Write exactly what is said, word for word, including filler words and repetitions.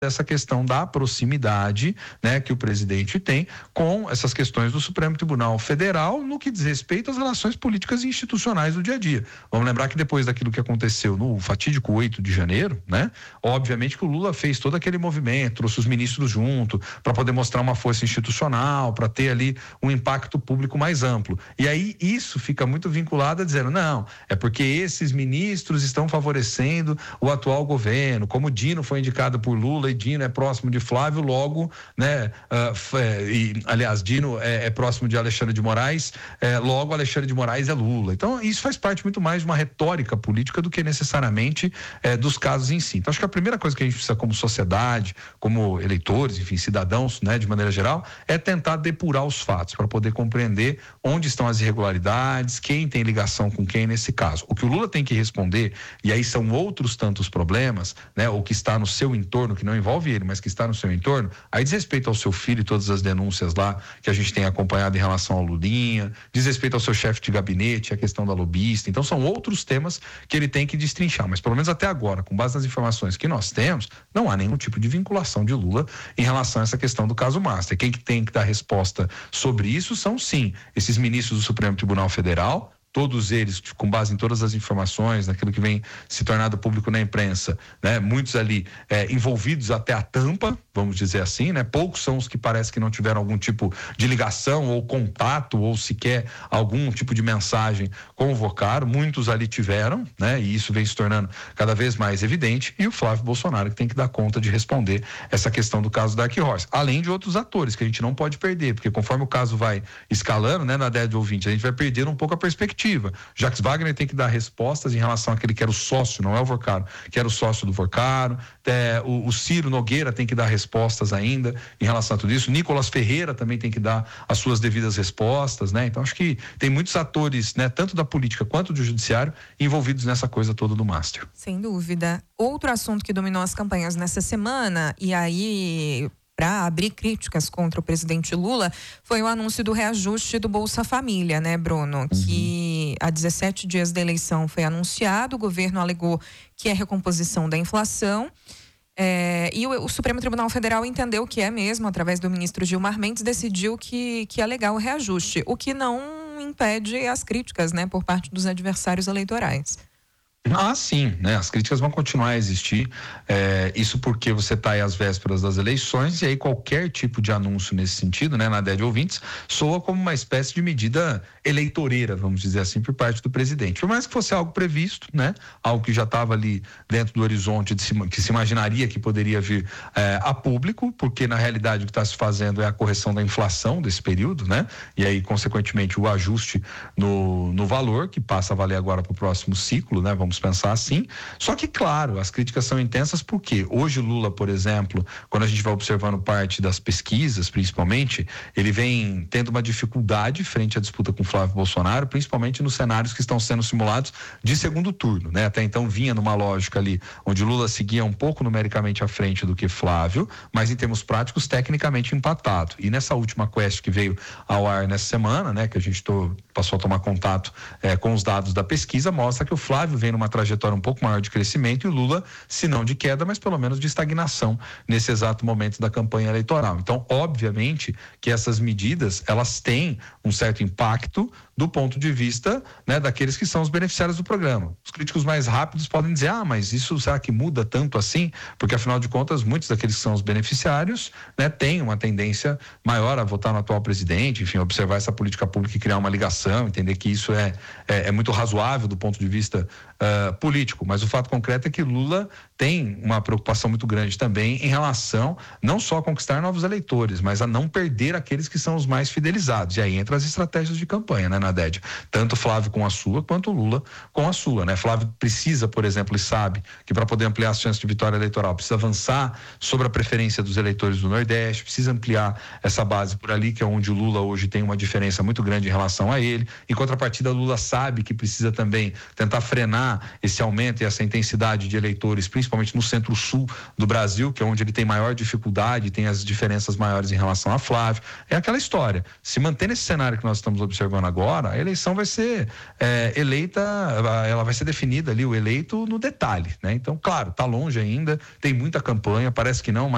essa questão da proximidade, né, que o presidente tem com essas questões do Supremo Tribunal Federal no que diz respeito às relações políticas e institucionais do dia a dia. Vamos lembrar que depois daquilo que aconteceu no fatídico oito de janeiro, né, obviamente que o Lula fez todo aquele movimento, trouxe os ministros junto para poder mostrar uma força institucional, para ter ali um impacto público mais amplo. E aí isso fica muito vinculado a dizendo, não, é porque esses ministros estão favorecendo o atual governo, como Dino foi indicado por Lula, Dino é próximo de Flávio, logo, né, uh, e, aliás, Dino é, é próximo de Alexandre de Moraes, é, logo Alexandre de Moraes é Lula. Então, isso faz parte muito mais de uma retórica política do que necessariamente é, dos casos em si. Então, acho que a primeira coisa que a gente precisa como sociedade, como eleitores, enfim, cidadãos, né, de maneira geral, é tentar depurar os fatos, para poder compreender onde estão as irregularidades, quem tem ligação com quem nesse caso. O que o Lula tem que responder, e aí são outros tantos problemas, né, o que está no seu entorno, que não envolve ele, mas que está no seu entorno, aí diz respeito ao seu filho e todas as denúncias lá que a gente tem acompanhado em relação ao Lulinha, diz respeito ao seu chefe de gabinete, a questão da lobista. Então são outros temas que ele tem que destrinchar, mas pelo menos até agora, com base nas informações que nós temos, não há nenhum tipo de vinculação de Lula em relação a essa questão do caso Master. Quem que tem que dar resposta sobre isso são sim esses ministros do Supremo Tribunal Federal, todos eles, com base em todas as informações, naquilo que vem se tornado público na imprensa, né? Muitos ali é, envolvidos até a tampa, vamos dizer assim, né? Poucos são os que parece que não tiveram algum tipo de ligação ou contato ou sequer algum tipo de mensagem com o Vocaro, muitos ali tiveram, né? E isso vem se tornando cada vez mais evidente, e o Flávio Bolsonaro que tem que dar conta de responder essa questão do caso Dark Horse, além de outros atores que a gente não pode perder, porque conforme o caso vai escalando, né, na ideia de ouvinte, a gente vai perdendo um pouco a perspectiva. Jacques Wagner tem que dar respostas em relação àquele que era o sócio, não é o Vocaro, que era o sócio do Vocaro. É, o, o Ciro Nogueira tem que dar respostas ainda em relação a tudo isso. Nicolas Ferreira também tem que dar as suas devidas respostas, né? Então acho que tem muitos atores, né, tanto da política quanto do judiciário, envolvidos nessa coisa toda do Master. Sem dúvida. Outro assunto que dominou as campanhas nessa semana, e aí para abrir críticas contra o presidente Lula, foi o anúncio do reajuste do Bolsa Família, né, Bruno? Uhum. Que há dezessete dias da eleição foi anunciado, o governo alegou que é recomposição da inflação, é, e o, o Supremo Tribunal Federal entendeu que é mesmo, através do ministro Gilmar Mendes, decidiu que, que é legal o reajuste, o que não impede as críticas, né, por parte dos adversários eleitorais. Ah, sim, né? As críticas vão continuar a existir, é, isso porque você está aí às vésperas das eleições, e aí qualquer tipo de anúncio nesse sentido, né, na ideia de ouvintes, soa como uma espécie de medida eleitoreira, vamos dizer assim, por parte do presidente. Por mais que fosse algo previsto, né, algo que já estava ali dentro do horizonte de se, que se imaginaria que poderia vir é, a público, porque na realidade o que está se fazendo é a correção da inflação desse período, né, e aí consequentemente o ajuste no, no valor, que passa a valer agora para o próximo ciclo, né, vamos Vamos pensar assim. Só que, claro, as críticas são intensas porque hoje Lula, por exemplo, quando a gente vai observando parte das pesquisas, principalmente, ele vem tendo uma dificuldade frente à disputa com Flávio Bolsonaro, principalmente nos cenários que estão sendo simulados de segundo turno, né? Até então vinha numa lógica ali onde Lula seguia um pouco numericamente à frente do que Flávio, mas em termos práticos, tecnicamente empatado. E nessa última quest que veio ao ar nessa semana, né, que a gente tô, passou a tomar contato eh, com os dados da pesquisa, mostra que o Flávio vem numa uma trajetória um pouco maior de crescimento e o Lula, se não de queda, mas pelo menos de estagnação nesse exato momento da campanha eleitoral. Então, obviamente que essas medidas, elas têm um certo impacto do ponto de vista, né, daqueles que são os beneficiários do programa. Os críticos mais rápidos podem dizer, ah, mas isso será que muda tanto assim? Porque afinal de contas, muitos daqueles que são os beneficiários, né, têm uma tendência maior a votar no atual presidente, enfim, observar essa política pública e criar uma ligação, entender que isso é, é, é muito razoável do ponto de vista uh, político, mas o fato concreto é que Lula tem uma preocupação muito grande também em relação não só a conquistar novos eleitores, mas a não perder aqueles que são os mais fidelizados. E aí entra as estratégias de campanha, né, Nadédia? Tanto Flávio com a sua, quanto Lula com a sua, né? Flávio precisa, por exemplo, e sabe que para poder ampliar as chances de vitória eleitoral, precisa avançar sobre a preferência dos eleitores do Nordeste, precisa ampliar essa base por ali, que é onde o Lula hoje tem uma diferença muito grande em relação a ele. Em contrapartida, Lula sabe que precisa também tentar frenar esse aumento e essa intensidade de eleitores, principalmente no centro-sul do Brasil, que é onde ele tem maior dificuldade, tem as diferenças maiores em relação a Flávio. É aquela história. Se manter nesse cenário que nós estamos observando agora, a eleição vai ser é, eleita, ela vai ser definida ali, o eleito no detalhe, né? Então, claro, tá longe ainda, tem muita campanha, parece que não, mas